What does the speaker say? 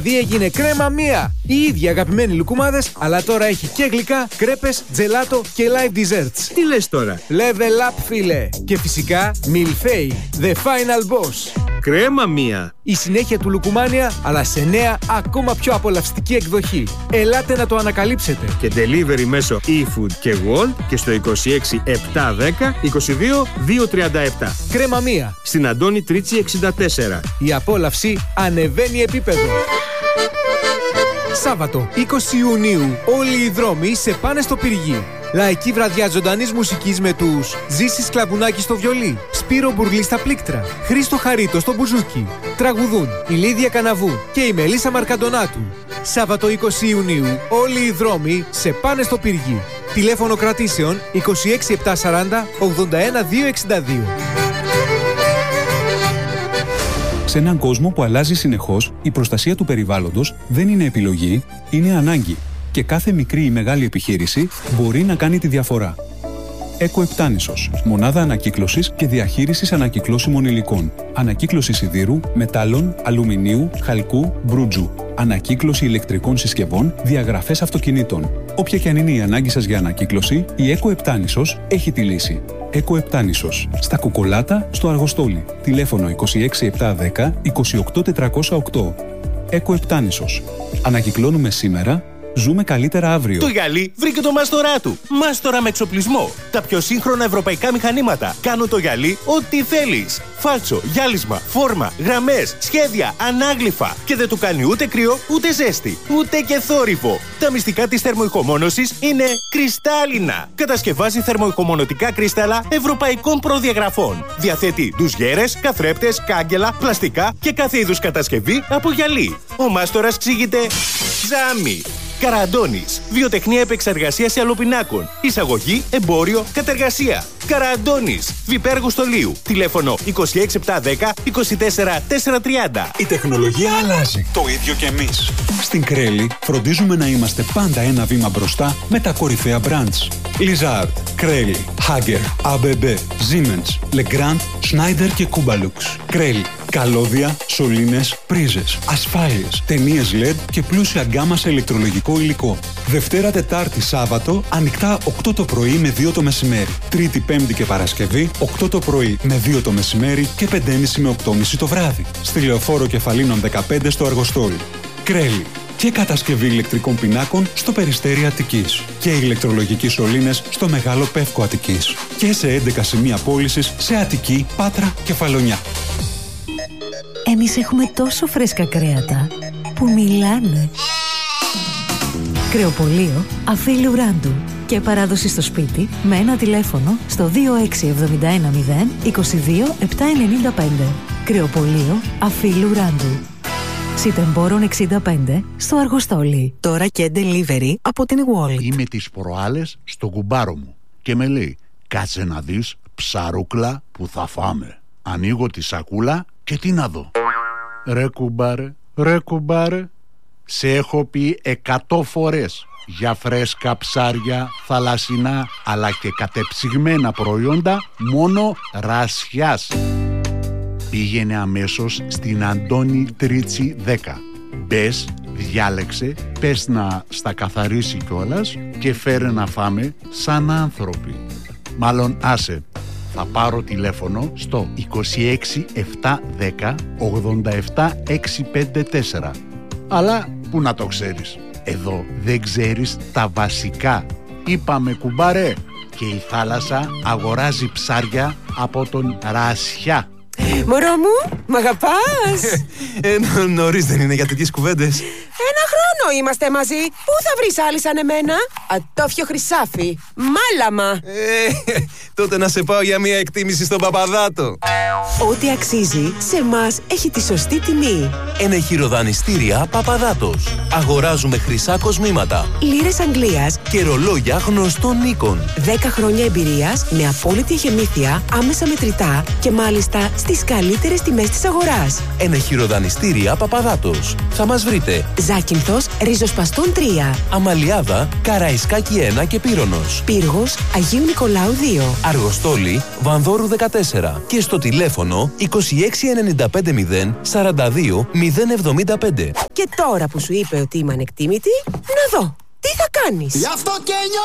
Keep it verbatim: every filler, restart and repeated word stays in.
Έγινε κρέμα μία. Οι ίδιοι αγαπημένοι λουκουμάδες, αλλά τώρα έχει και γλυκά, κρέπες, τζελάτο και live desserts. Τι λες τώρα? Level up, φίλε. Και φυσικά Milfei, the final boss. Κρέμα μία. Η συνέχεια του Λουκουμάνια, αλλά σε νέα, ακόμα πιο απολαυστική εκδοχή. Ελάτε να το ανακαλύψετε. Και delivery μέσω eFood και Wolt και στο είκοσι έξι επτά δέκα είκοσι δύο δύο τριάντα επτά. Κρέμα μία. Στην Αντώνη Τρίτσι εξήντα τέσσερα. Η απόλαυση ανεβαίνει επίπεδο. Σάββατο, είκοσι Ιουνίου, όλοι οι δρόμοι σε πάνε στο Πυργή. Λαϊκή βραδιά ζωντανής μουσικής με τους Ζήσης Κλαβουνάκη στο βιολί, Σπύρο Μπουρλή στα πλήκτρα, Χρήστο Χαρίτο στο μπουζούκι. Τραγουδούν η Λίδια Καναβού και η Μελίσσα Μαρκαντονάτου. Σάββατο είκοσι Ιουνίου, όλοι οι δρόμοι σε πάνε στο Πυργή. Τηλέφωνο κρατήσεων είκοσι έξι επτακόσια σαράντα ογδόντα ένα διακόσια εξήντα δύο. Σε έναν κόσμο που αλλάζει συνεχώς, η προστασία του περιβάλλοντος δεν είναι επιλογή, είναι ανάγκη. Και κάθε μικρή ή μεγάλη επιχείρηση μπορεί να κάνει τη διαφορά. Εκοεπτάνησος. Μονάδα ανακύκλωσης και διαχείρισης ανακυκλώσιμων υλικών. Ανακύκλωση σιδήρου, μετάλλων, αλουμινίου, χαλκού, μπρούτζου. Ανακύκλωση ηλεκτρικών συσκευών, διαγραφές αυτοκινήτων. Όποια και αν είναι η ανάγκη σας για ανακύκλωση, η Εκοεπτάνησος έχει τη λύση. Εκοεπτάνησος. Στα Κουκολάτα, στο Αργοστόλι. Τηλέφωνο είκοσι έξι επτακόσια δέκα είκοσι οκτώ τετρακόσια οκτώ. Εκοεπτάνησος. Ανακυκλώνουμε σήμερα. Ζούμε καλύτερα αύριο. Το γυαλί βρήκε το μάστορά του. Μάστορα με εξοπλισμό. Τα πιο σύγχρονα ευρωπαϊκά μηχανήματα. Κάνουν το γυαλί ό,τι θέλεις. Φάλτσο, γυάλισμα, φόρμα, γραμμές, σχέδια, ανάγλυφα. Και δεν του κάνει ούτε κρύο, ούτε ζέστη, ούτε και θόρυβο. Τα μυστικά της θερμοϊχομόνωσης είναι κρυστάλλινα. Κατασκευάζει θερμοϊχομονωτικά κρύσταλλα ευρωπαϊκών προδιαγραφών. Διαθέτει ντουζιέρες, καθρέπτες, κάγκελα, πλαστικά και κάθε είδους κατασκευή από γυαλί. Ο μάστορας ξύγεται Ζάμι. Καραντώνης. Βιοτεχνία επεξεργασίας ιαλοπινάκων. Εισαγωγή, εμπόριο, κατεργασία. Καραντώνης. Βιπέργου Στολίου. Τηλέφωνο είκοσι έξι επτακόσια δέκα είκοσι τέσσερα τετρακόσια τριάντα. Η τεχνολογία αλλάζει. Το ίδιο και εμείς. Στην Κρέλη φροντίζουμε να είμαστε πάντα ένα βήμα μπροστά με τα κορυφαία brands. Lizard, Κρέλη, Hager, έι μπι μπι, Siemens, Legrand, Schneider και Kubalux. Κρέλη. Καλώδια, σωλήνες, πρίζες, ασφάλειες, ταινίες ελ ι ντι και πλούσια γκάμα σε ηλεκτρολογικό υλικό. Δευτέρα, Τετάρτη, Σάββατο, ανοιχτά οκτώ το πρωί με δύο το μεσημέρι. Τρίτη, Πέμπτη και Παρασκευή, οκτώ το πρωί με δύο το μεσημέρι και πέντε και μισή με οκτώ και μισή το βράδυ. Στη Λεωφόρο Κεφαλίνων δεκαπέντε στο Αργοστόλι. Κρέλη. Και κατασκευή ηλεκτρικών πινάκων στο Περιστέρι Αττικής. Και ηλεκτρολογικοί σωλήνες στο Μεγάλο Πεύκο Αττικής. Και σε έντεκα σημεία πώλησης σε Αττική, Πάτρα και Φαλονιά. Εμείς έχουμε τόσο φρέσκα κρέατα που μιλάνε. Κρεοπωλείο Αφίλου Ράντου και παράδοση στο σπίτι με ένα τηλέφωνο στο δύο έξι εβδομήντα ένα μηδέν είκοσι δύο επτακόσια ενενήντα πέντε. Κρεοπωλείο Αφίλου Ράντου. Σιτεμπόρων εξήντα πέντε στο Αργοστόλι. Τώρα και delivery από την Wolt. Είμαι τις προάλλες στο κουμπάρο μου και με λέει κάτσε να δεις ψαρούκλα που θα φάμε. Ανοίγω τη σακούλα και τι να δω. Ρε κουμπάρε, ρε κουμπάρε, σε έχω πει εκατό φορές για φρέσκα ψάρια, θαλασσινά αλλά και κατεψυγμένα προϊόντα μόνο Ρασιάς. Πήγαινε αμέσως στην Αντώνη Τρίτσι δέκα. Μπες, διάλεξε, πες να στα καθαρίσει κιόλας και φέρε να φάμε σαν άνθρωποι. Μάλλον άσε, θα πάρω τηλέφωνο στο είκοσι έξι επτακόσια δέκα ογδόντα επτά εξακόσια πενήντα τέσσερα. Αλλά που να το ξέρεις, εδώ δεν ξέρεις τα βασικά. Είπαμε κουμπάρε, και η θάλασσα αγοράζει ψάρια από τον Ρασιά. Μωρό μου, μ' αγαπάς? ε, νωρίς δεν είναι για τέτοιες κουβέντες. Ένα χρόνο είμαστε μαζί. Πού θα βρεις άλλη σαν εμένα? Ατόφιο χρυσάφι, μάλαμα. ε, Τότε να σε πάω για μια εκτίμηση στον Παπαδάτο. Ό,τι αξίζει σε εμάς έχει τη σωστή τιμή. Ενεχειροδανιστήρια Παπαδάτος. Αγοράζουμε χρυσά κοσμήματα, λίρες Αγγλίας και ρολόγια γνωστών οίκων. δέκα χρόνια εμπειρίας με απόλυτη εχεμήθεια, άμεσα μετρητά και μάλιστα στις καλύτερες τιμές της αγοράς. Ενεχειροδανιστήρια Παπαδάτος. Θα μας βρείτε Ζάκυνθος, Ριζοσπαστών τρία. Αμαλιάδα, Καραϊσκάκη ένα και Πύρονος. Πύργος, Αγίου Νικολάου δύο. Αργοστόλη, Βανδόρου δεκατέσσερα. Και στο τηλέφωνο είκοσι έξι ενενήντα πέντε μηδέν σαράντα δύο μηδέν εβδομήντα πέντε. Και τώρα που σου είπε ότι είμαι ανεκτήμητη, να δω, τι θα κάνεις. Γι' αυτό και